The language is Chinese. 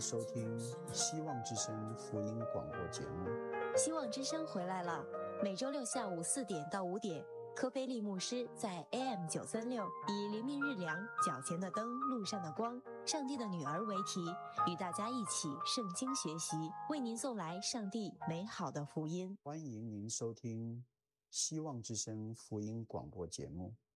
收听希望之声福音广播节目。 希望之声回来了，每周六下午4点到5点，柯菲利牧师在 AM936以灵命日粮、脚前的灯、路上的光、上帝的女儿为题，与大家一起圣经学习，为您送来上帝美好的福音。 欢迎您收听希望之声福音广播节目。